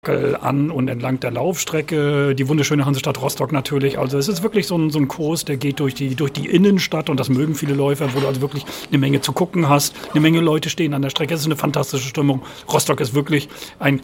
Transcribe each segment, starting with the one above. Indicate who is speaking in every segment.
Speaker 1: an und entlang der Laufstrecke, die wunderschöne Hansestadt Rostock natürlich. Also es ist wirklich so ein Kurs, der geht durch die Innenstadt und das mögen viele Läufer, wo du also wirklich eine Menge zu gucken hast. Eine Menge Leute stehen an der Strecke. Es ist eine fantastische Stimmung. Rostock ist wirklich ein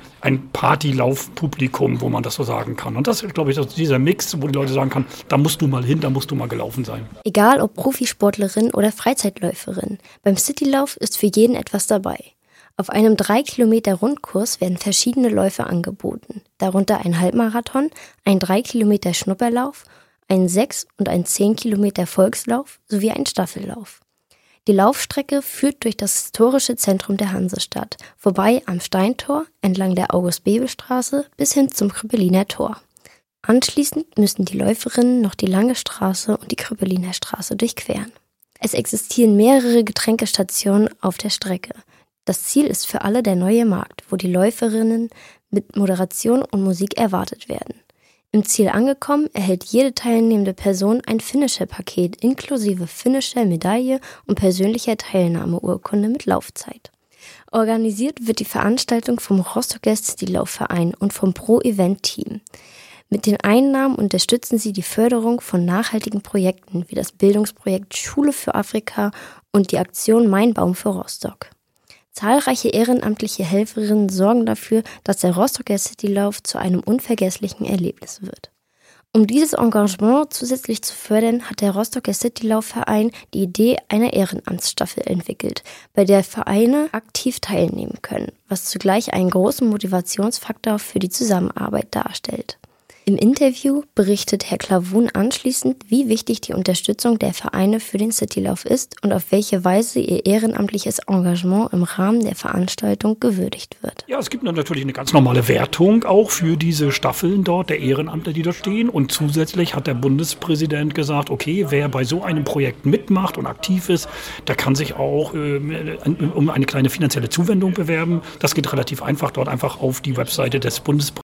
Speaker 1: Partylaufpublikum, wo man das so sagen kann. Und das ist, glaube ich, dieser Mix, wo die Leute sagen können, da musst du mal hin, da musst du mal gelaufen sein.
Speaker 2: Egal ob Profisportlerin oder Freizeitläuferin, beim Citylauf ist für jeden etwas dabei. Auf einem 3 Kilometer Rundkurs werden verschiedene Läufe angeboten, darunter ein Halbmarathon, ein 3 Kilometer Schnupperlauf, ein 6 und ein 10 Kilometer Volkslauf sowie ein Staffellauf. Die Laufstrecke führt durch das historische Zentrum der Hansestadt, vorbei am Steintor, entlang der August-Bebel-Straße bis hin zum Krippeliner Tor. Anschließend müssen die Läuferinnen noch die Lange Straße und die Krippeliner Straße durchqueren. Es existieren mehrere Getränkestationen auf der Strecke. Das Ziel ist für alle der neue Markt, wo die Läuferinnen mit Moderation und Musik erwartet werden. Im Ziel angekommen erhält jede teilnehmende Person ein Finisher-Paket inklusive Finisher, Medaille und persönlicher Teilnahmeurkunde mit Laufzeit. Organisiert wird die Veranstaltung vom Rostocker Citylaufverein und vom Pro-Event-Team. Mit den Einnahmen unterstützen sie die Förderung von nachhaltigen Projekten wie das Bildungsprojekt Schule für Afrika und die Aktion Mein Baum für Rostock. Zahlreiche ehrenamtliche Helferinnen sorgen dafür, dass der Rostocker Citylauf zu einem unvergesslichen Erlebnis wird. Um dieses Engagement zusätzlich zu fördern, hat der Rostocker Citylaufverein die Idee einer Ehrenamtsstaffel entwickelt, bei der Vereine aktiv teilnehmen können, was zugleich einen großen Motivationsfaktor für die Zusammenarbeit darstellt. Im Interview berichtet Herr Klavun anschließend, wie wichtig die Unterstützung der Vereine für den Citylauf ist und auf welche Weise ihr ehrenamtliches Engagement im Rahmen der Veranstaltung gewürdigt wird.
Speaker 1: Ja, es gibt natürlich eine ganz normale Wertung auch für diese Staffeln dort, der Ehrenamtler, die dort stehen. Und zusätzlich hat der Bundespräsident gesagt, okay, wer bei so einem Projekt mitmacht und aktiv ist, der kann sich auch um eine kleine finanzielle Zuwendung bewerben. Das geht relativ einfach, dort einfach auf die Webseite des Bundespräsidenten